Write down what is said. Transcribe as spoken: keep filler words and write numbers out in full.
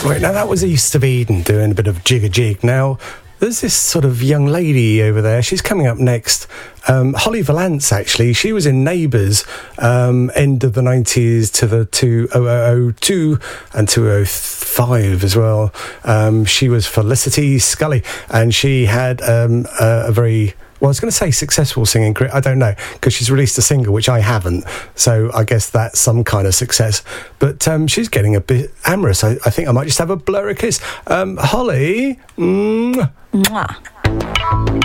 Right, now that was East of Eden doing a bit of jig-a-jig. Now, there's this sort of young lady over there. She's coming up next. Um, Holly Valance, actually. She was in Neighbours, um, end of the nineties to the two thousand two and two thousand five as well. Um, she was Felicity Scully, and she had um, a, a very... Well, I was going to say successful singing career. I don't know, because she's released a single, which I haven't. So I guess that's some kind of success. But um, she's getting a bit amorous. I, I think I might just have a blur a kiss. Um, Holly. Mm. Mwah.